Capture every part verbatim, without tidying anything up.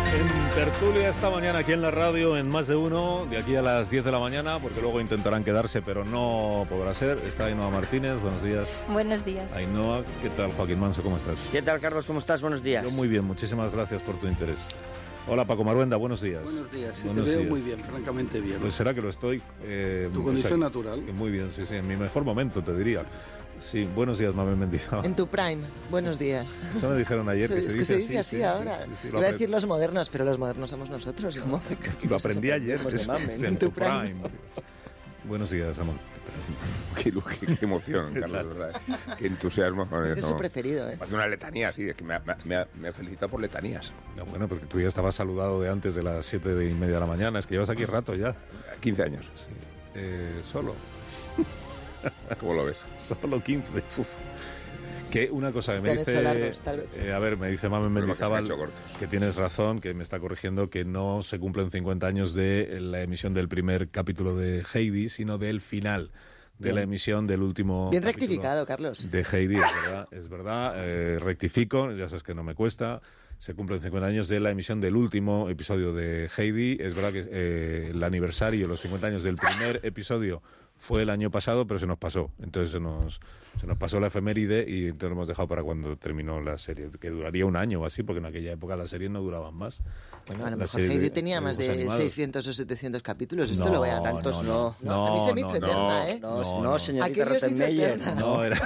En tertulia esta mañana aquí en la radio, en Más de Uno, de aquí a las diez de la mañana, porque luego intentarán quedarse, pero no podrá ser. Está Ainhoa Martínez, buenos días. Buenos días. Ainhoa, ¿qué tal? Joaquín Manso, ¿cómo estás? ¿Qué tal, Carlos? ¿Cómo estás? Buenos días. Yo muy bien, muchísimas gracias por tu interés. Hola, Paco Maruenda, buenos días. Buenos días, sí, buenos te veo días. Muy bien, francamente bien. Pues será que lo estoy. Eh, tu condición o sea, natural. Que muy bien, sí, sí, en mi mejor momento, te diría. Sí, buenos días, Mamen Mendizábal. En tu prime, buenos días. Eso me dijeron ayer, Se, que es se que dice se dice así, así sí, ahora. sí, sí, sí, Iba a decir los modernos, pero los modernos somos nosotros. ¿Cómo? Lo aprendí ayer. De Mamen. En tu prime. Buenos días, Amón. Qué, qué, qué emoción, Carlos, Claro. ¿verdad? Qué entusiasmo. Joder, Es no. su preferido, ¿eh? Hace una letanía, sí, es que me ha, me ha, me ha felicitado por letanías. No, bueno, porque tú ya estabas saludado de antes de las siete y media de la mañana. Es que llevas aquí rato ya. quince años. Sí. Eh, solo. ¿Cómo lo ves? Solo quince. Uf. Que una cosa que Se me te han dice... hecho largos, tal vez. eh, a ver, me dice Mamen Pero lo que se me Mendizábal han hecho cortos. que tienes razón, que me está corrigiendo que no se cumplen cincuenta años de la emisión del primer capítulo de Heidi, sino del final de Bien. la emisión del último Bien capítulo rectificado, Carlos. de Heidi, es verdad, es verdad, eh, rectifico, ya sabes que no me cuesta. Se cumplen cincuenta años de la emisión del último episodio de Heidi. Es verdad que eh, el aniversario, los cincuenta años del primer episodio fue el año pasado, pero se nos pasó. Entonces se nos, se nos pasó la efeméride y entonces lo hemos dejado para cuando terminó la serie, que duraría un año o así, porque en aquella época las series no duraban más. Bueno, a lo La mejor serie Heidi de- tenía de más de dibujos animados. seiscientos o setecientos capítulos. Esto No, lo voy a tantos no. no. No, a mí se me hizo no, eterna, ¿eh? No, No, no, no. señorita Aquello se hizo Rottenmeier. eterna. No, era...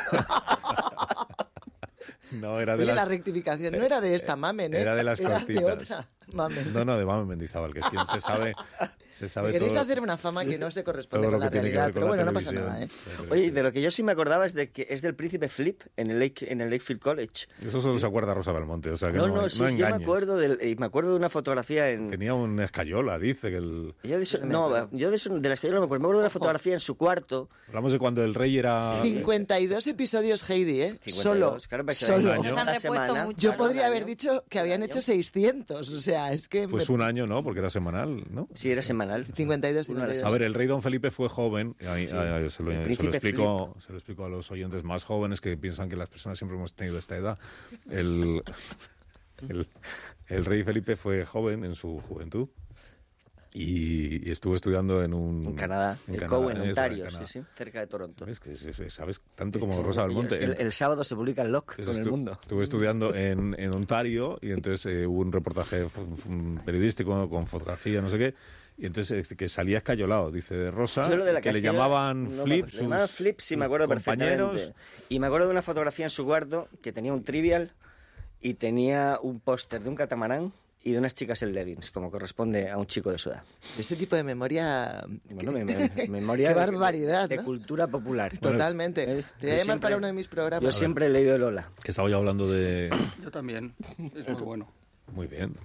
no, era de Oye, las... la rectificación no era de esta Mamen, ¿eh? Era de las Era de cortitas. otra Mamen. No, no, de Mamen Mendizábal, que es quien se sabe, se sabe Me queréis todo. hacer una fama que no se corresponde todo lo con la que tiene que realidad, ver con pero la bueno, no pasa televisión. nada, ¿eh? Pero Oye, sí. de lo que yo sí me acordaba es de que es del príncipe Flip en el Lake, en el Lakefield College. Eso solo se acuerda Rosa Belmonte, o sea que No, no, no, no, sí, sí, yo me engañes. acuerdo del, y me acuerdo de una fotografía en. Tenía un escayola, dice que el... Yo de eso, no, yo de, eso, de las que yo no me acuerdo. Me acuerdo de una fotografía en su cuarto. Hablamos de cuando el rey era... cincuenta y dos episodios Heidi, ¿eh? cincuenta y Solo. dos, claro, pues, Solo. año. Nos han una repuesto semana. mucho. Yo ¿no? podría Un haber año. dicho que habían Un hecho año. seiscientos, o sea, es que... Pues me- un año, ¿no? Porque era semanal, ¿no? Sí, era semanal. cincuenta y dos, Uno a la cincuenta y dos. A ver, el rey Don Felipe fue joven, ahí- Sí. ahí se, lo, El se lo príncipe explico, se lo explico a los oyentes más jóvenes que piensan que las personas siempre hemos tenido esta edad. El, el, el rey Felipe fue joven en su juventud y, y estuvo estudiando en un... En Canadá, en el Canadá, Coe, en eso, Ontario, Canadá. sí, sí, cerca de Toronto. ¿Ves? Que es- es- sabes tanto como Rosa Belmonte. Es que el, el sábado se publica el Lock Eso con el estu- mundo. Estuve estudiando en, en Ontario y entonces eh, hubo un reportaje f- f- periodístico con fotografía, no sé qué, y entonces eh, que salía escayolado, dice de Rosa, Yo lo de la que le cascada- llamaban no, Flip, le sus, llamaban Flip, sí me acuerdo sus compañeros. perfectamente. Y me acuerdo de una fotografía en su cuarto que tenía un trivial y tenía un póster de un catamarán y de unas chicas en leggings, como corresponde a un chico de su edad. Ese tipo de memoria... Bueno, me, me- memoria Qué de- barbaridad, de, ¿no? cultura popular. Totalmente. Eh, Te voy a yo llamar siempre- para uno de mis programas. Yo siempre he leído de Lola. Que estaba yo hablando de... Yo también. Es muy bueno. Muy bien.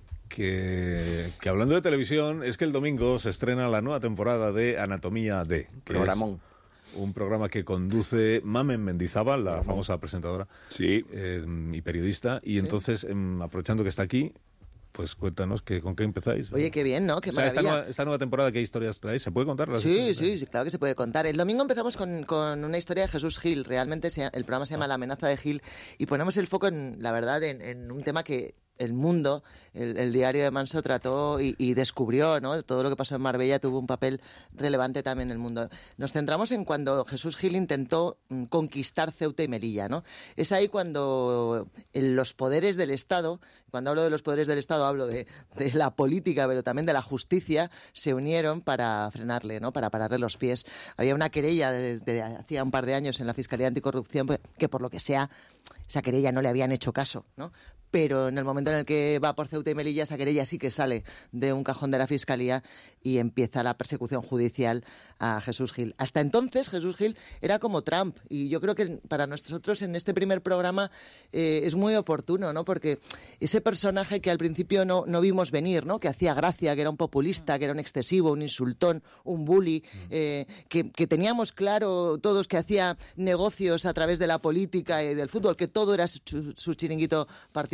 Que, que hablando de televisión, es que el domingo se estrena la nueva temporada de Anatomía D. que Programón. es un programa que conduce Mamen Mendizábal, la famosa presentadora Sí. eh, y periodista. Y Sí. entonces, em, aprovechando que está aquí, pues cuéntanos que, con qué empezáis. Oye, qué bien, ¿no? Qué O sea, esta maravilla. nueva, esta nueva temporada, ¿qué historias traéis? ¿Se puede contar? las Sí, historias? sí, sí, claro que se puede contar. El domingo empezamos con, con una historia de Jesús Gil. Realmente se- el programa se llama La amenaza de Gil y ponemos el foco, en la verdad, en, en un tema que El Mundo, el, el diario de Manso, trató y, y descubrió, ¿no? Todo lo que pasó en Marbella tuvo un papel relevante también en el mundo. Nos centramos en cuando Jesús Gil intentó mm, conquistar Ceuta y Melilla, ¿no? Es ahí cuando en los poderes del Estado, cuando hablo de los poderes del Estado hablo de, de la política, pero también de la justicia, se unieron para frenarle, ¿no? Para pararle los pies. Había una querella desde hacía un par de años en la Fiscalía Anticorrupción que por lo que sea esa querella no le habían hecho caso, ¿no? Pero en el momento en el que va por Ceuta y Melilla, esa querella sí que sale de un cajón de la Fiscalía y empieza la persecución judicial a Jesús Gil. Hasta entonces Jesús Gil era como Trump y yo creo que para nosotros en este primer programa eh, es muy oportuno, ¿no? Porque ese personaje que al principio no, no vimos venir, ¿no? Que hacía gracia, que era un populista, que era un excesivo, un insultón, un bully, eh, que, que teníamos claro todos que hacía negocios a través de la política y del fútbol, que todo era su, su chiringuito particular.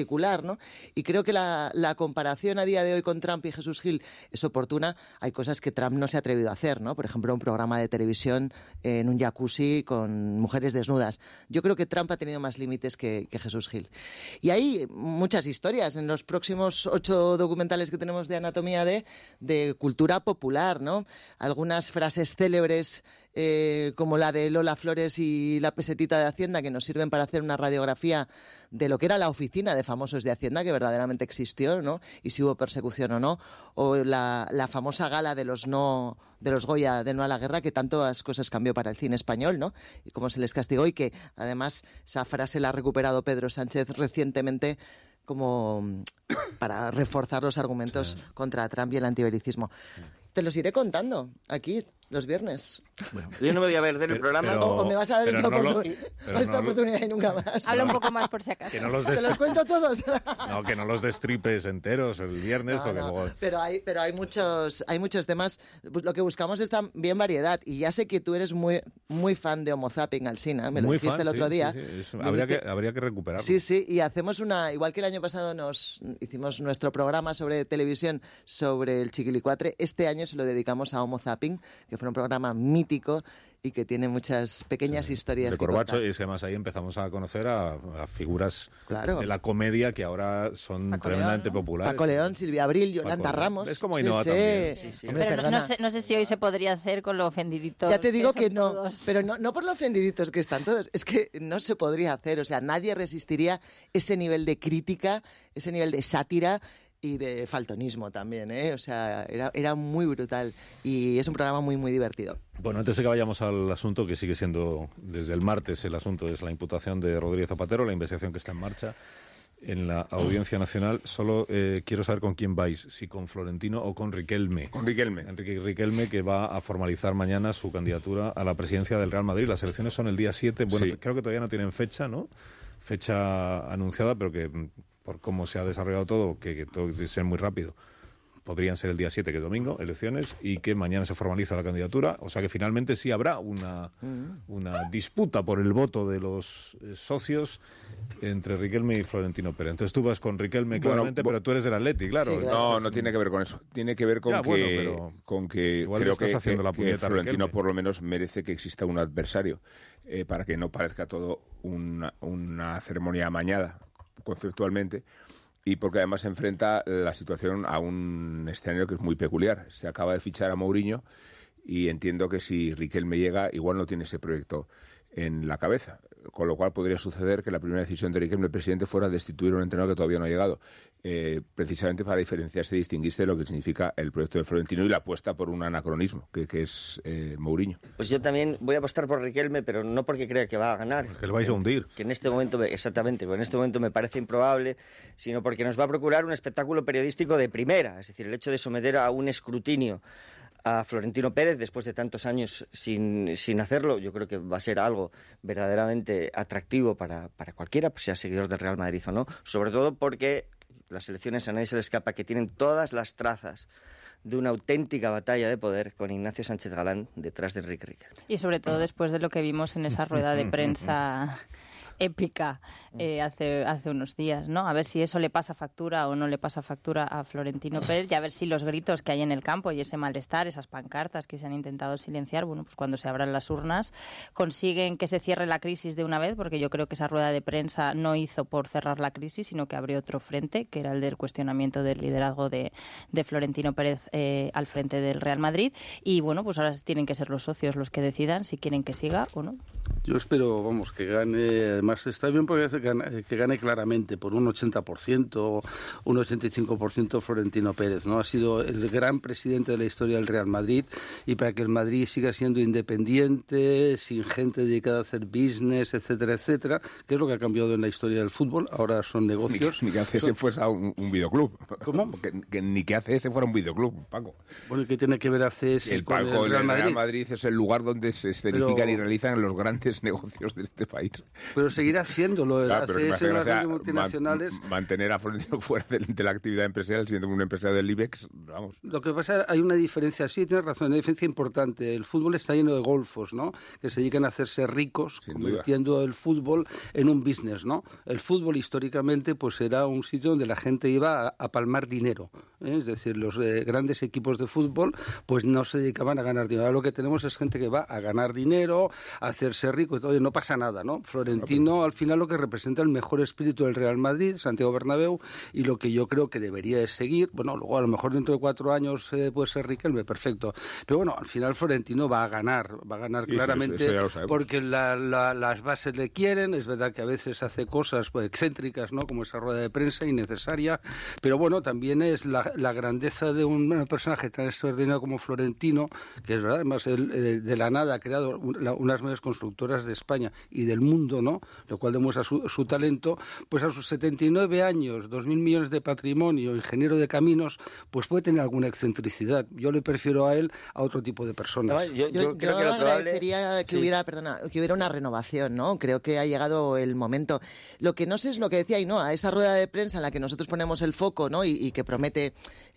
particular, ¿no? Y creo que la, la comparación a día de hoy con Trump y Jesús Gil es oportuna. Hay cosas que Trump no se ha atrevido a hacer, ¿no? Por ejemplo, un programa de televisión en un jacuzzi con mujeres desnudas. Yo creo que Trump ha tenido más límites que, que Jesús Gil. Y hay muchas historias en los próximos ocho documentales que tenemos de anatomía de, de cultura popular, ¿no? Algunas frases célebres eh, como la de Lola Flores y la pesetita de Hacienda, que nos sirven para hacer una radiografía de lo que era la oficina de famosos de Hacienda, que verdaderamente existió, ¿no? Y si hubo persecución o no, o la, la famosa gala de los no de los Goya de No a la Guerra, que tantas cosas cambió para el cine español, ¿no? Y cómo se les castigó, y que además esa frase la ha recuperado Pedro Sánchez recientemente como para reforzar los argumentos sí. contra Trump y el antibelicismo. Sí. Te los iré contando aquí los viernes. Bueno, yo no me voy a perder el programa. Pero, o, o me vas a dar esta, no oportun lo, esta no oportunidad lo, y nunca más. Habla un poco más por si acaso. Que no los ¿Te los cuento todos? No, que no los destripes enteros el viernes. No, porque no, luego... pero hay, pero hay muchos, hay muchos temas. Pues lo que buscamos es también variedad. Y ya sé que tú eres muy, muy fan de Homo Zapping, Alsina. Me lo muy dijiste fan, el otro sí, día. Sí, sí. Es, habría, que, habría que recuperarlo. Sí, sí. Y hacemos una... Igual que el año pasado nos hicimos nuestro programa sobre televisión sobre el Chiquilicuatre, este año se lo dedicamos a Homo Zapping, que fue un programa mítico y que tiene muchas pequeñas sí, historias de que Corbacho, contar. Y es que además ahí empezamos a conocer a, a figuras claro. de la comedia que ahora son Paco tremendamente León, ¿no? populares. Paco León, Silvia Abril, Yolanda Paco, Ramos. Es como Ainhoa sí, también. Sí, sí. Hombre, pero no, no, sé, no sé si hoy se podría hacer con lo ofendiditos. Ya te digo que, que no, todos. pero no, no por lo ofendiditos que están todos, es que no se podría hacer. O sea, nadie resistiría ese nivel de crítica, ese nivel de sátira y de faltonismo también, ¿eh? O sea, era, era muy brutal y es un programa muy, muy divertido. Bueno, antes de que vayamos al asunto, que sigue siendo desde el martes el asunto, es la imputación de Rodríguez Zapatero, la investigación que está en marcha en la Audiencia Nacional. Solo eh, quiero saber con quién vais, si con Florentino o con Riquelme. Con Riquelme. Enrique Riquelme, que va a formalizar mañana su candidatura a la presidencia del Real Madrid. Las elecciones son el día siete. Bueno, sí. Creo que todavía no tienen fecha, ¿no? Fecha anunciada, pero que por cómo se ha desarrollado todo, que, que todo tiene que ser muy rápido, podrían ser el día siete, que es domingo, elecciones, y que mañana se formaliza la candidatura. O sea que finalmente sí habrá una, una disputa por el voto de los eh, socios entre Riquelme y Florentino Pérez. Entonces tú vas con Riquelme claramente, bueno, pero tú eres del Atleti, claro. Sí, claro. No, no tiene que ver con eso. Tiene que ver con ya, que, bueno, pero con que igual creo estás que, haciendo que, la que Florentino Riquelme. por lo menos merece que exista un adversario eh, para que no parezca todo una, una ceremonia amañada conceptualmente. Y porque además se enfrenta la situación a un escenario que es muy peculiar. Se acaba de fichar a Mourinho y entiendo que si Riquelme llega, igual no tiene ese proyecto en la cabeza. Con lo cual podría suceder que la primera decisión de Riquelme, el presidente, fuera destituir a un entrenador que todavía no ha llegado. Eh, precisamente para diferenciarse y distinguirse de lo que significa el proyecto de Florentino y la apuesta por un anacronismo, que, que es eh, Mourinho. Pues yo también voy a apostar por Riquelme, pero no porque crea que va a ganar. Que le vais a hundir. Que en este momento, exactamente, en este momento me parece improbable, sino porque nos va a procurar un espectáculo periodístico de primera. Es decir, el hecho de someter a un escrutinio a Florentino Pérez después de tantos años sin, sin hacerlo, yo creo que va a ser algo verdaderamente atractivo para, para cualquiera, pues sea seguidor del Real Madrid o no, sobre todo porque las elecciones a nadie se le escapa que tienen todas las trazas de una auténtica batalla de poder con Ignacio Sánchez Galán detrás de Enrique Riquelme. Y sobre todo después de lo que vimos en esa rueda de prensa épica eh, hace, hace unos días, ¿no? A ver si eso le pasa factura o no le pasa factura a Florentino Pérez, y a ver si los gritos que hay en el campo y ese malestar, esas pancartas que se han intentado silenciar, bueno, pues cuando se abran las urnas consiguen que se cierre la crisis de una vez, porque yo creo que esa rueda de prensa no hizo por cerrar la crisis, sino que abrió otro frente, que era el del cuestionamiento del liderazgo de, de Florentino Pérez eh, al frente del Real Madrid, y bueno, pues ahora tienen que ser los socios los que decidan si quieren que siga o no. Yo espero, vamos, que gane. Además está bien porque que gane, que gane claramente por un ochenta por ciento, un ochenta y cinco por ciento Florentino Pérez, ¿no? Ha sido el gran presidente de la historia del Real Madrid, y para que el Madrid siga siendo independiente, sin gente dedicada a hacer business, etcétera, etcétera, que es lo que ha cambiado en la historia del fútbol. Ahora son negocios. Ni, ni que hace ese fuese un, un videoclub. ¿Cómo? Que, que ni que hace ese fuera un videoclub, Paco. Bueno, ¿y qué tiene que ver A C S el con palco el del Real Madrid? Real Madrid es el lugar donde se escenifican Pero... y realizan los grandes negocios de este país. Pero seguirá haciéndolo. Claro, pero me Las hace gracia multinacionales... man- mantener a Florentino fuera de, de la actividad empresarial, siendo un empresario del IBEX, vamos. Lo que pasa, hay una diferencia, sí, tienes razón, una diferencia importante. El fútbol está lleno de golfos, ¿no? Que se dedican a hacerse ricos, Sin convirtiendo el fútbol en un business, ¿no? El fútbol históricamente pues era un sitio donde la gente iba a, a palmar dinero, ¿eh? Es decir, los eh, grandes equipos de fútbol pues no se dedicaban a ganar dinero. Ahora lo que tenemos es gente que va a ganar dinero, a hacerse rico y todo, y no pasa nada, ¿no? Florentino al final lo que representa el mejor espíritu del Real Madrid, Santiago Bernabéu, y lo que yo creo que debería de seguir. Bueno, luego a lo mejor dentro de cuatro años eh, puede ser Riquelme, perfecto. Pero bueno, al final Florentino va a ganar, va a ganar Sí, sí, claramente, eso ya lo sabemos. porque la, la, las bases le quieren. Es verdad que a veces hace cosas pues, excéntricas, ¿no? Como esa rueda de prensa innecesaria, pero bueno, también es la, la grandeza de un personaje tan extraordinario como Florentino, que es verdad, además él, eh, de la nada ha creado un, la, unas mayores constructoras de España y del mundo, ¿no? Lo cual demuestra su, su talento. Pues a sus setenta y nueve años, dos mil millones de patrimonio, ingeniero de caminos, pues puede tener alguna excentricidad. Yo le prefiero a él a otro tipo de personas. No, yo, yo Yo, creo yo que lo probable... agradecería que Sí. hubiera, perdona, que hubiera una renovación, ¿no? Creo que ha llegado el momento. Lo que no sé es lo que decía Ainhoa, esa rueda de prensa en la que nosotros ponemos el foco, ¿no? Y, y que promete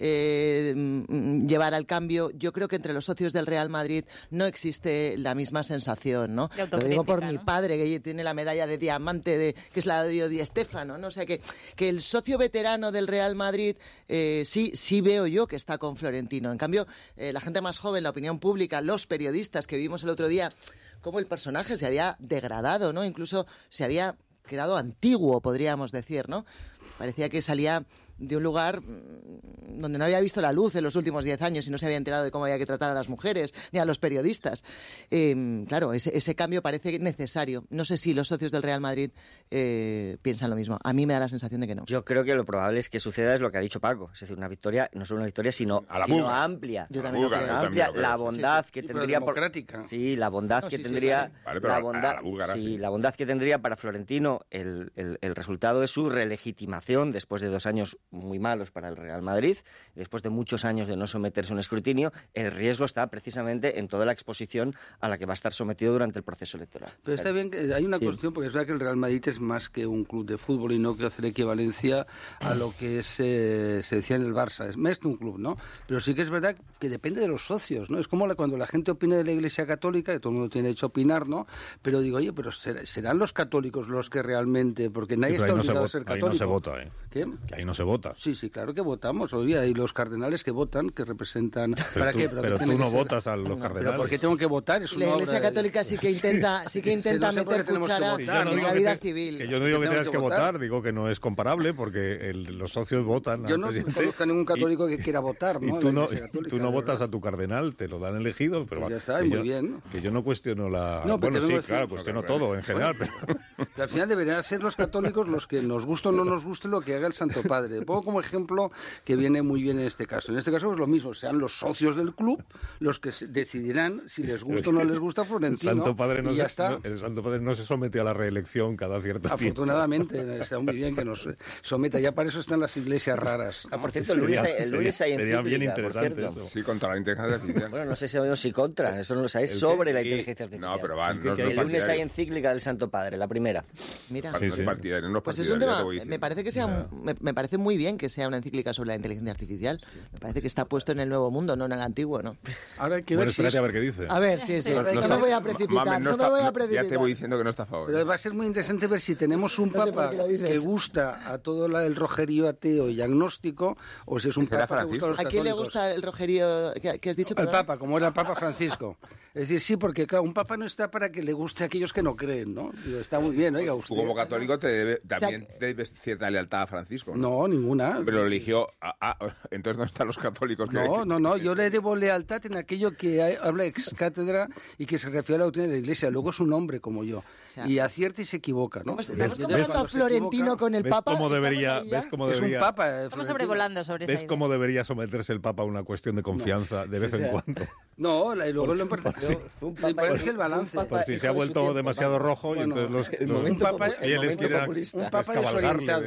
eh, mm, llevar al cambio. Yo creo que entre los socios del Real Madrid no existe la misma sensación, ¿no? De Lo digo por autocrítica, mi ¿no? padre, que tiene la medalla de diamante, de, que es la de Di Stéfano, ¿no? O sea, que, que el socio veterano del Real Madrid eh, sí, sí veo yo que está con Florentino. En cambio, eh, la gente más joven, la opinión pública, los periodistas que vimos el otro día, cómo el personaje se había degradado, ¿no? Incluso se había quedado antiguo, podríamos decir, ¿no? Parecía que salía de un lugar mm, donde no había visto la luz en los últimos diez años y no se había enterado de cómo había que tratar a las mujeres ni a los periodistas. Eh, claro, ese, ese cambio parece necesario. No sé si los socios del Real Madrid eh, piensan lo mismo. A mí me da la sensación de que no. Yo creo que lo probable es que suceda es lo que ha dicho Paco, es decir, una victoria, no solo una victoria, sino, A la sino buga. amplia. Yo A la también lo buga, creo. yo también amplia, lo creo. la bondad Sí, que sí, pero tendría por- democrática. sí, la bondad No, que sí, sí, tendría sí. Vale, pero la a- bondad, a la búlgara, sí, sí. la bondad que tendría para Florentino el, el, el resultado de su relegitimación después de dos años muy malos para el Real Madrid, después de muchos años de no someterse a un escrutinio. El riesgo está precisamente en toda la exposición a la que va a estar sometido durante el proceso electoral. Pero está bien que hay una Sí. cuestión, porque es verdad que el Real Madrid es más que un club de fútbol y no quiero hacer equivalencia a lo que es, eh, se decía en el Barça, es más que un club, ¿no? Pero sí que es verdad que depende de los socios, ¿no? Es como la, cuando la gente opina de la Iglesia Católica, que todo el mundo tiene derecho a opinar, ¿no? Pero digo, oye, pero ¿ser- serán los católicos los que realmente, porque Sí, nadie pero está ahí no se obligado a vota- ser ahí católico. no se vota, ¿eh? ¿Qué? Que ahí no se vota. Sí, sí, claro que votamos. Oye, hay los cardenales que votan, que representan... Pero ¿Para tú, qué? pero que tú tiene que no ser- votas a los Pero cardenales. ¿por qué tengo que votar? Es La una Iglesia obra de- Católica sí que intenta, sí que intenta Sí, no sé por qué meter tenemos que cuchara votar, Sí, yo no en digo la que vida te- civil. Que yo no digo que ¿Tenemos tengas que que votar? votar, digo que no es comparable porque el- los socios votan Yo al no presidente. conozco a ningún católico y- que quiera votar, ¿no? Y en tú la no, Iglesia Católica, tú no de votas verdad. a tu cardenal, te lo dan elegido, pero Pues ya va, está, que, muy yo, bien. que yo no cuestiono la... No, pero bueno, te sí, vengo a decir- claro, cuestiono todo en general, pero... Que al final deberían ser los católicos los que nos guste o no nos guste lo que haga el Santo Padre. Pongo como ejemplo que viene muy bien en este caso. En este caso es lo mismo, sean los socios del club los que se- decidirán si les gusta o no les gusta El Florentino. Santo Padre no y ya se, está. no- el Santo Padre no se somete a la reelección cada cierto tiempo. Afortunadamente, está muy bien que nos someta. Ya para eso están las iglesias raras. Ah, por cierto, el lunes, Sería- hay- el lunes hay sería- sería bien encíclica, por interesante cierto. eso. Sí, contra la inteligencia artificial. Bueno, no sé si sabemos si contra, eso no lo sabéis, ¿El qué? sobre la ¿El qué? inteligencia artificial. No, pero va, no, no el lunes partidario. hay encíclica del Santo Padre, la primera. Mira. Sí, No sí. es partidario, no es Pues es un partidario, ya tema, te voy diciendo. me parece que sea, un- me, me parece muy bien que sea una encíclica sobre la inteligencia artificial. Me parece que está puesto en el nuevo mundo, no en el antiguo, ¿no? Ahora hay que Bueno, ver si espérate es- a ver qué dice. A ver, sí, sí. No- No, no me está- voy a precipitar, Mamen, no, está- me voy a no- precipitar. Ya te voy diciendo que no está a favor. Pero va a ser muy interesante ver si tenemos un No sé por papa qué lo dices. que gusta a todo la- el rojerío ateo y agnóstico, o si es un ¿Será papa que gusta a los ¿A quién le católicos. gusta el rojerío que, que has dicho? El perdón? Papa, como era el Papa Francisco. Es decir, sí, porque claro, un Papa no está para que le guste a aquellos que no creen, ¿no? Digo, está muy bien, oiga, usted. Tú como católico te debe, también O sea, te debes cierta lealtad a Francisco. ¿no? No, ninguna. Pero lo eligió... Ah, ah, entonces ¿dónde están los católicos? que- No, no, no, yo le debo lealtad en aquello que hay- habla ex cátedra y que se refiere a la doctrina de la Iglesia. Luego es un hombre como yo. sea, Y acierta y se equivoca, ¿no? Estamos, estamos Yo comparando cuando a se Florentino equivoca- con el ¿Ves Papa. cómo ¿estamos debería, ahí ya? ves cómo Es un debería, Papa. eh, Estamos Florentino. sobrevolando sobre esa ves idea. cómo debería someterse el Papa a una cuestión de confianza de vez en cuando? No, la- y luego Por lo si- por importante si- Fue un lo papa- importante es el fue un balance. papa- Por si hijo se ha de su vuelto tiempo, demasiado vamos. rojo y Bueno, entonces los, el los- momento un papa- popu- ellos el les momento quieren populista. Un papa escabalgarle de- desorientado.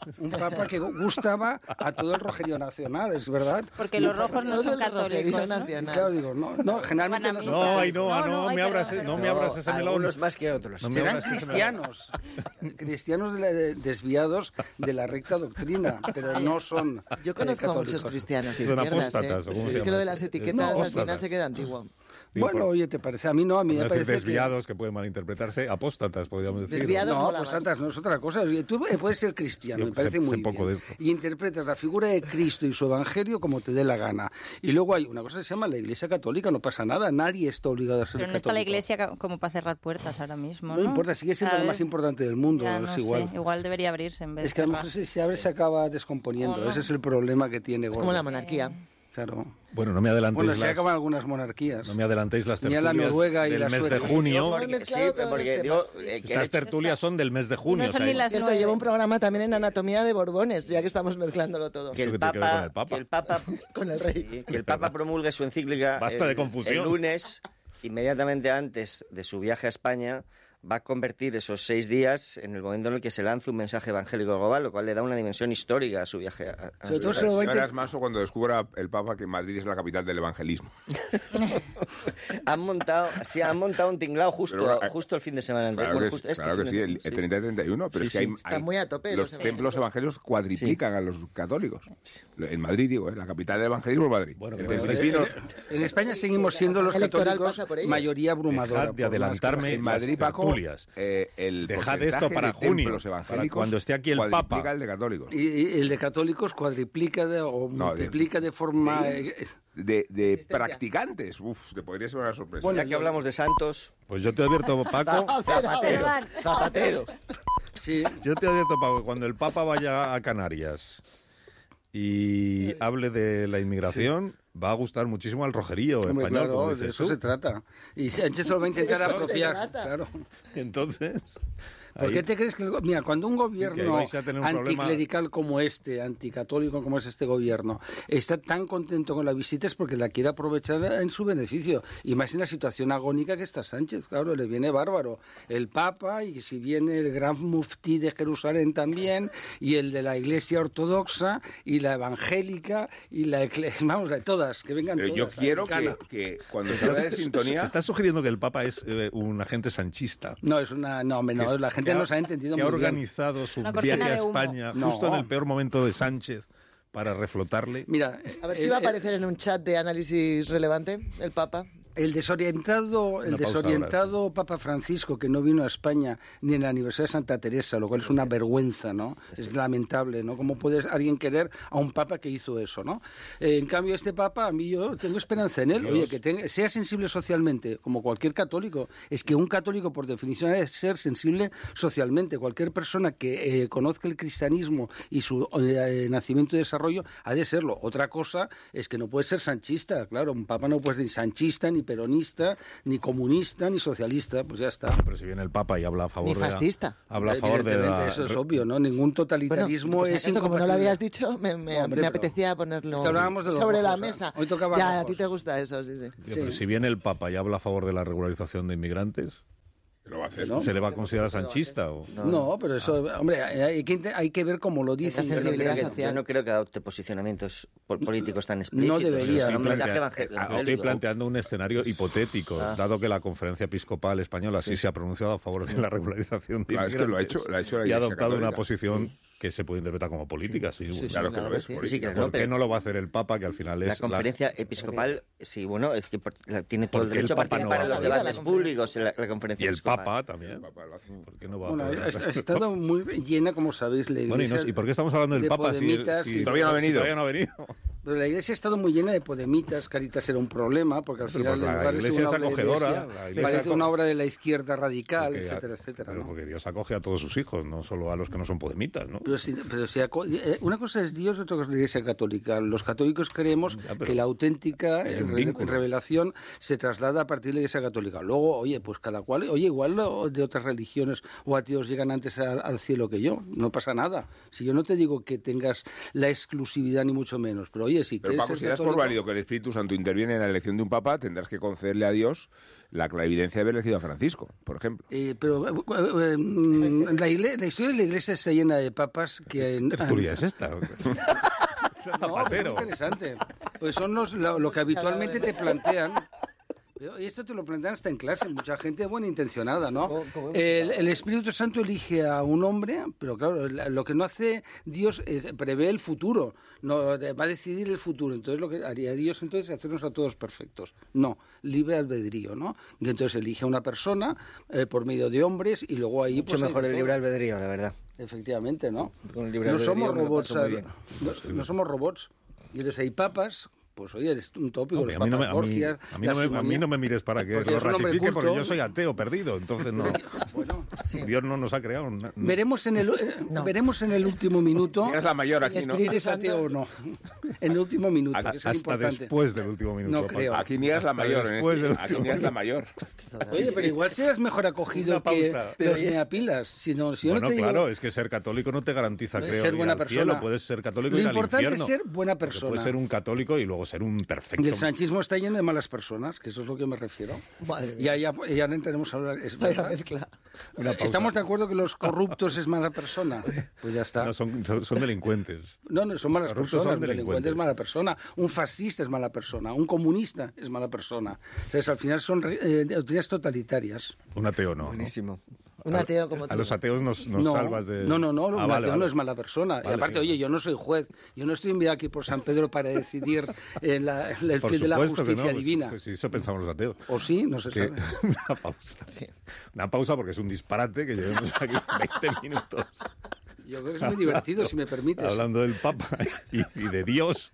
un papa que gustaba a todo el rojerío nacional, es verdad. Porque los rojos no son católicos, ¿no? Claro, digo, no, no, generalmente no son No, ay, no, No, no, no, hay me que abras, hacer- no me abras ese melón. Algunos más que otros. No me Serán abras ese melón. cristianos, cristianos de la- de- desviados de la recta doctrina, pero no son Yo conozco eh, a muchos católicos. cristianos de Son izquierdas, apóstatas, ¿eh? ¿o cómo se Es que llama? lo de las etiquetas No, al final apóstatas. se queda antiguo. Digo, Bueno, por- oye, ¿te parece? A mí no, a mí por me no decir parece que... desviados que... pueden malinterpretarse, apóstatas, podríamos decir. Desviados No, mola pues más. antes no es otra cosa. Tú eh, puedes ser cristiano, Yo me parece sé- sé muy poco bien. de esto. Y interpretas la figura de Cristo y su evangelio como te dé la gana. Y luego hay una cosa que se llama la Iglesia Católica, no pasa nada, nadie está obligado a ser Pero no católico. está la iglesia ca- como para cerrar puertas ahora mismo, ¿no? No importa, sigue siendo lo ¿Sabes? más importante del mundo, Ya, es no sé, igual. igual debería abrirse en vez Es que a de lo mejor cerrar. si se abre se acaba descomponiendo, Oh, no. ese es el problema que tiene Es Gordo. como la monarquía. Claro. Bueno, no me adelantéis Bueno, se las... acaban algunas monarquías. No me adelantéis las Ni a la tertulias Noruega y del la mes de Suecia. junio. Porque- Porque, sí, mezclado todos porque los digo, temas. eh, que Estas el hecho- tertulias son del mes de junio. no son o sea, ni las Cierto, nueve. llevo un programa también en anatomía de Borbones, ya que estamos mezclándolo todo. que ¿Eso el qué tiene que ver Papa, con el Papa? que el Papa, Con el rey. sí, que el Papa promulgue su encíclica Basta el, de confusión. el lunes, inmediatamente antes de su viaje a España, va a convertir esos seis días en el momento en el que se lanza un mensaje evangélico global, lo cual le da una dimensión histórica a su viaje a, a Sobre su todo viaje. se lo va a Serás intentar- Manso cuando descubra el Papa que Madrid es la capital del evangelismo. Han montado, sí, han montado un tinglao justo, Pero, eh, justo el fin de semana anterior. Claro Bueno, que, justo sí, este claro que fin sí, de- el, el sí. treinta y treinta y uno, pero Sí, es que sí. hay, Están hay- muy a tope los los templos evangélicos cuadriplican a los católicos. En Madrid, digo, ¿eh? La capital del evangelismo es Madrid. Bueno, Entre pero- vecinos, En España seguimos siendo los Electoral católicos pasa por ellos. mayoría abrumadora. Dejad de por más adelantarme que- en Madrid, las Paco, tertulias. eh, el Dejad esto porcentaje para de junio, templos para evangélicos cuando esté aquí el cuadriplica Papa. el de católicos. Y, y el de católicos cuadriplica de, o No, de- multiplica de, forma... eh, De, de Existencia. practicantes, uf, te podría ser una sorpresa. Bueno, Ya que hablamos de santos, Pues yo te advierto, Paco, Zapatero, Zapatero. sí, yo te advierto, Paco, que cuando el Papa vaya a Canarias y hable de la inmigración, va a gustar muchísimo al rojerío hombre, español, claro, como de dices eso tú. se trata. Y Sánchez lo va a intentar De eso se apropiar. trata. Claro. Entonces, ¿Por ahí- qué te crees que... el go- Mira, cuando un que ahí gobierno vais a tener un problema. anticlerical como este, anticatólico como es este gobierno, está tan contento con la visita es porque la quiere aprovechar en su beneficio. Y más en la situación agónica que está Sánchez, claro, le viene bárbaro. El Papa, y si viene el gran muftí de Jerusalén también, y el de la Iglesia Ortodoxa, y la Evangélica, y la... ecle- Vamos, de todas, que vengan Pero todas. yo quiero que, americana. que cuando se habla de sintonía, Estás sugiriendo que el Papa es eh, un agente sanchista. No, es una... No, hombre, no, que es- la gente que ha- nos ha entendido que ha muy bien. organizado su Una viaje cortina a de humo. España No. justo en el peor momento de Sánchez para reflotarle. Mira, A ver eh, si va a eh, aparecer en un chat de análisis relevante el Papa. El desorientado, el Una pausa desorientado Papa Francisco que no vino a España ni en el aniversario de Santa Teresa, lo cual es una vergüenza, ¿no? Es lamentable, ¿no? ¿Cómo puede alguien querer a un Papa que hizo eso, ¿no? Eh, en cambio, este Papa, a mí yo tengo esperanza en él. Dios. Oye, que tenga- sea sensible socialmente, como cualquier católico. Es que un católico, por definición, es ser sensible socialmente. Cualquier persona que eh, conozca el cristianismo y su eh, nacimiento y desarrollo ha de serlo. Otra cosa es que no puede ser sanchista, claro. Un Papa no puede ser ni sanchista, ni peronista, ni comunista, ni socialista, pues ya está. Pero si viene el Papa y habla a favor Ni de la- fascista. habla a favor de Evidentemente, la... eso es obvio, ¿no? Ningún Bueno, totalitarismo pues es eso, como no lo incompatible. habías dicho, me, me- No, hombre, me pero- apetecía ponerlo Es que hablábamos de los sobre la rojos, ¿eh? mesa. Hoy tocaba Ya, a rojos. ti te gusta eso, sí, sí. Tío, pero si viene el Papa y habla a favor de la regularización de inmigrantes, lo va a hacer. ¿no? ¿se le va a considerar sanchista? O... No, pero eso, hombre, hay que, hay que ver cómo lo dicen. Esa Yo no, sensibilidad creo que, social. yo no creo que adopte posicionamientos po- políticos tan explícitos. debería, Es un no mensaje Plantea- evangélico. eh, Estoy planteando un escenario hipotético, Ah. dado que la Conferencia Episcopal Española sí, se ha pronunciado a favor de la regularización de Claro, es que lo ha inmigrantes hecho- lo ha hecho la y ha Iglesia adoptado una Católica. posición que se puede interpretar como política. Sí, sí, Claro que claro lo que es. sí. política. Sí, claro, ¿Por qué pero- no lo va a hacer el Papa, que al final es La conferencia episcopal, sí, bueno, es que por- la- tiene todo el Porque el derecho a Papa participar no en va los a- debates La públicos en la, la conferencia Y el episcopal. Papa también. El Papa lo hace. ¿Por qué no va a Bueno, poder ha, hacer ha el estado Papa? muy llena, como sabéis, la Bueno, y, iglesia. no- ¿y por qué estamos hablando del de Papa si, podemitas si- y- Todavía no ha venido. Todavía no ha venido. Pero la iglesia ha estado muy llena de podemitas, Caritas era un problema, porque al Pero final porque la en lugar de ser iglesia una es obra de acogedora, iglesia, la iglesia parece aco- una obra de la izquierda radical, Porque- etcétera, etcétera. Pero ¿no? porque Dios acoge a todos sus hijos, no solo a los que no son podemitas, ¿no? Pero si, pero si aco- eh, una cosa es Dios y otra cosa es la Iglesia Católica. Los católicos creemos Ya, pero que la auténtica hay eh, un re- vínculo. revelación se traslada a partir de la Iglesia Católica. Luego, oye, pues cada cual, oye, igual lo- de otras religiones o ateos llegan antes a- al cielo que yo. No pasa nada. Si yo no te digo que tengas la exclusividad ni mucho menos, pero oye, oye, si Pero quieres Paco, ser si das por católico... válido que el Espíritu Santo interviene en la elección de un papa, tendrás que concederle a Dios la clarividencia de haber elegido a Francisco, por ejemplo. Eh, pero eh, eh, mm, la, igle- la historia de la iglesia está llena de papas que... ¿Qué tertulia es esta? No, Zapatero. pero es interesante. Pues son los, lo, lo que habitualmente te plantean. Pero- Y esto te lo plantean hasta en clase, mucha gente buena intencionada, ¿no? El, el Espíritu Santo elige a un hombre, pero claro, la- lo que no hace Dios es prevé el futuro, no va a decidir el futuro. Entonces lo que haría Dios entonces es hacernos a todos perfectos. No, libre albedrío, ¿no? Y entonces elige a una persona eh, por medio de hombres y luego ahí... Mucho pues, hay mejor de el todo. libre albedrío, la verdad. Efectivamente, ¿no? Con el libre No albedrío somos me lo robots, paso muy eh, bien. no, no somos robots. Y entonces hay papas, pues oye, es un tópico, Hombre, los a, mí no me, papas a, mí, Borgias, a, mí la no me, a mí simonía. no me mires para que Porque lo es un hombre ratifique, porque culto. yo soy ateo perdido, entonces no. Bueno, Dios no nos ha creado. na- veremos en el eh, No. veremos en el último minuto Eres la mayor aquí, ¿no? si eres ateo o no. En el último minuto, A- que eso es hasta importante. después del último minuto. No Paco. creo. Aquí niegas la Hasta mayor. En después este- del aquí último niegas la minuto. mayor. Oye, pero igual serás mejor acogido Una que pausa. los meapilas. Si no, si yo Bueno, no te digo- claro, es que ser católico no te garantiza, Puedes creo, ser ir buena al persona. cielo. Puedes ser católico Lo y ir al importante es infierno. ser buena Porque persona. puedes ser un católico y luego ser un perfecto. Y el sanchismo está lleno de malas personas, que eso es lo que me refiero. Madre Y ya, ya, ya no entraremos a hablar. Es Vaya verdad. mezcla. Una pausa. ¿Estamos de acuerdo que los corruptos es mala persona? Pues ya está. No, son, son, son delincuentes. No, no, son malas Corruptos personas. son Un delincuente delincuentes. es mala persona. Un fascista es mala persona. Un comunista es mala persona. Entonces, al final son eh, doctrinas totalitarias. Un ateo no. ¿no? Buenísimo. Un ateo como tú. A los ateos nos, nos no, salvas de... no, no, no, un Ah, ateo vale, no vale. es mala persona. y Vale, aparte, sí. oye, yo no soy juez. Yo no estoy enviado aquí por San Pedro para decidir eh, la- el Por fin de la supuesto que justicia no, pues- divina. Pues, sí, eso pensamos los ateos. O sí, no se Que- sabe. Una pausa. Una pausa porque es un disparate que llevemos aquí veinte minutos Yo creo que es muy divertido, si me permites. hablando del Papa y, y de Dios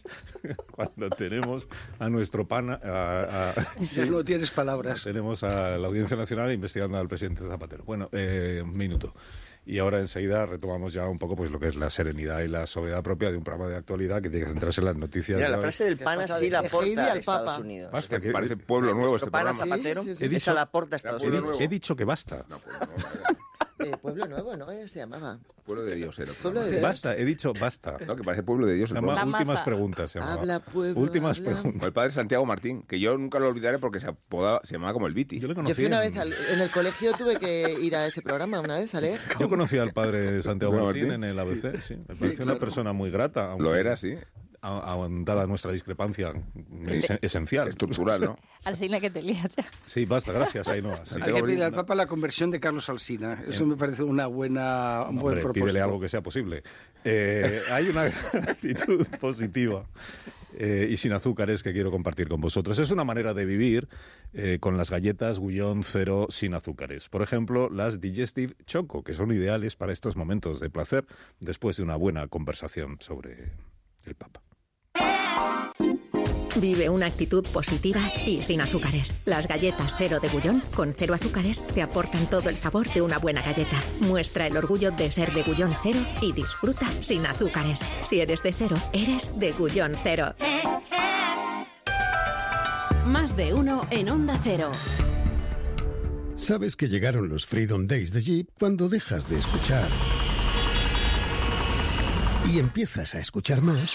cuando tenemos a nuestro pana a- a- Ya no tienes palabras. tenemos a la Audiencia Nacional investigando al presidente Zapatero. Bueno, eh, un minuto. Y ahora enseguida retomamos ya un poco pues lo que es la serenidad y la sobriedad propia de un programa de actualidad que tiene que centrarse en las noticias. Mira, de la hoy. frase del ¿Qué pana pasa sí de- la de aporta Heidi a al Estados Papa? Unidos. Basta, que Parece pueblo nuevo Nuestro este pana programa. Zapatero, Sí, sí, sí. He dicho- esa la aporta a Estados He, Unidos. di- he dicho que basta. No, pueblo, nuevo, Eh, Pueblo Nuevo, ¿no? Eh, Se llamaba. pueblo de Dios era. el Pueblo de programa. Dios. Basta, he dicho basta. No, que parece pueblo de Dios. Se el llama programa. La Últimas maza. preguntas. Se llamaba. Habla, pueblo, Últimas habla. preguntas. O el padre Santiago Martín, que yo nunca lo olvidaré porque se apodaba, se llamaba como el Viti. Yo le Yo conocí fui una en- vez al- en el colegio, tuve que ir a ese programa una vez a leer. Yo conocí al padre Santiago Bueno, Martín Martín. en el A B C, sí. Me pareció una claro. persona muy grata. aunque- Lo era, sí. a- a- dada nuestra discrepancia es- esencial. Estructural, ¿no? Alsina que te lías ya. Sí, basta, gracias, Ainhoa. Sí. Hay que pedirle al Papa la conversión de Carlos Alsina. Eso me parece una buena, un buen Hombre, propósito. pídele algo que sea posible. Eh, hay una actitud positiva eh, y sin azúcares que quiero compartir con vosotros. Es una manera de vivir eh, con las galletas Gullón Cero sin azúcares. Por ejemplo, las Digestive Choco, que son ideales para estos momentos de placer después de una buena conversación sobre el Papa. Vive una actitud positiva y sin azúcares. Las galletas cero de Gullón, con cero azúcares, te aportan todo el sabor de una buena galleta. Muestra el orgullo de ser de Gullón Cero y disfruta sin azúcares. Si eres de cero, eres de Gullón Cero. Más de uno en Onda Cero. Sabes que llegaron los Freedom Days de Jeep cuando dejas de escuchar y empiezas a escuchar más.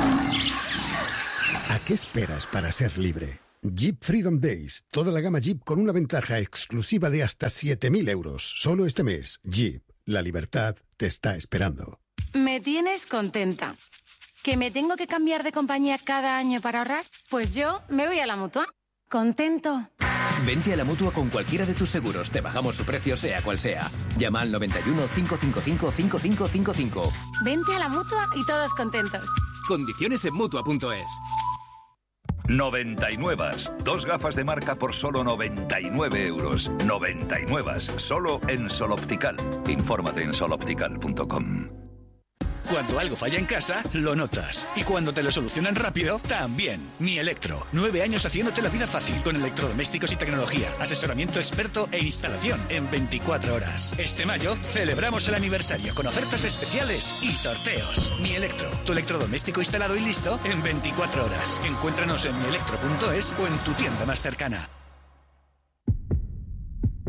¿A qué esperas para ser libre? Jeep Freedom Days. Toda la gama Jeep con una ventaja exclusiva de hasta siete mil euros. Solo este mes. Jeep. La libertad te está esperando. Me tienes contenta. ¿Que me tengo que cambiar de compañía cada año para ahorrar? Pues yo me voy a la Mutua. ¿Contento? Vente a la Mutua con cualquiera de tus seguros. Te bajamos su precio sea cual sea. Llama al noventa y uno, cinco cinco cinco, cinco cinco cinco cinco. Vente a la Mutua y todos contentos. Condiciones en Mutua punto es. noventa y nueve. Dos gafas de marca por solo noventa y nueve euros. noventa y nueve. Solo en Sol Optical. Infórmate en sol optical punto com. Cuando algo falla en casa, lo notas. Y cuando te lo solucionan rápido, también. Mi Electro. Nueve años haciéndote la vida fácil con electrodomésticos y tecnología, asesoramiento experto e instalación en veinticuatro horas. Este mayo celebramos el aniversario con ofertas especiales y sorteos. Mi Electro. Tu electrodoméstico instalado y listo en veinticuatro horas. Encuéntranos en mi electro punto es o en tu tienda más cercana.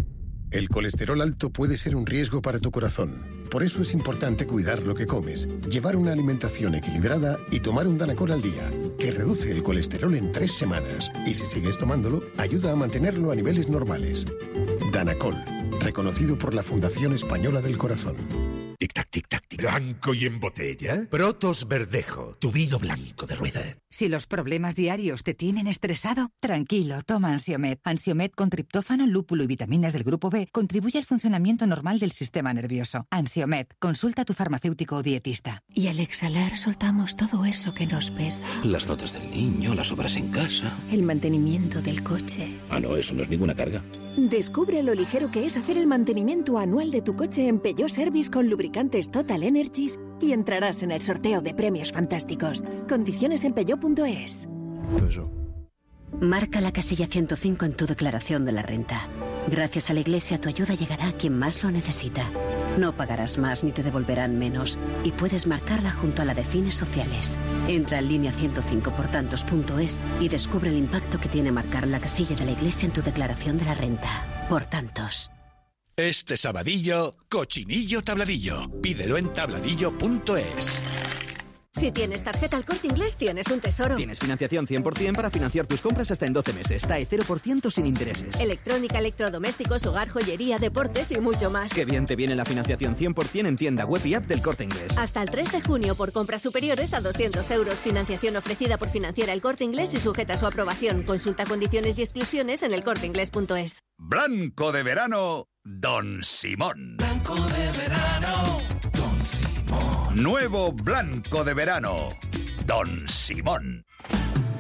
El colesterol alto puede ser un riesgo para tu corazón. Por eso es importante cuidar lo que comes, llevar una alimentación equilibrada y tomar un Danacol al día, que reduce el colesterol en tres semanas. Y si sigues tomándolo, ayuda a mantenerlo a niveles normales. Danacol, reconocido por la Fundación Española del Corazón. Tic-tac, tic-tac, tic. ¿Blanco y en botella? Protos Verdejo, tu vino blanco de rueda. Si los problemas diarios te tienen estresado, tranquilo, toma Ansiomed. Ansiomed con triptófano, lúpulo y vitaminas del grupo B contribuye al funcionamiento normal del sistema nervioso. Ansiomed, consulta a tu farmacéutico o dietista. Y al exhalar soltamos todo eso que nos pesa. Las notas del niño, las obras en casa. El mantenimiento del coche. Ah, no, eso no es ninguna carga. Descubre lo ligero que es hacer el mantenimiento anual de tu coche en Peugeot Service con lubricantes Total Energies y entrarás en el sorteo de premios fantásticos. Condiciones en peugeot punto es. Marca la casilla ciento cinco en tu declaración de la renta. Gracias a la Iglesia tu ayuda llegará a quien más lo necesita. No pagarás más ni te devolverán menos y puedes marcarla junto a la de fines sociales. Entra en línea ciento cinco por tantos punto es y descubre el impacto que tiene marcar la casilla de la Iglesia en tu declaración de la renta. Por tantos. Este sabadillo, cochinillo tabladillo. Pídelo en tabladillo punto es. Si tienes tarjeta El Corte Inglés, tienes un tesoro. Tienes financiación cien por ciento para financiar tus compras hasta en doce meses. T A E cero por ciento sin intereses. Electrónica, electrodomésticos, hogar, joyería, deportes y mucho más. Qué bien te viene la financiación cien por ciento en tienda web y app del Corte Inglés. Hasta el tres de junio por compras superiores a doscientos euros. Financiación ofrecida por Financiera El Corte Inglés y sujeta a su aprobación. Consulta condiciones y exclusiones en el corte inglés punto es. Blanco de verano, Don Simón. Blanco de verano, Don Simón. Nuevo Blanco de verano, Don Simón.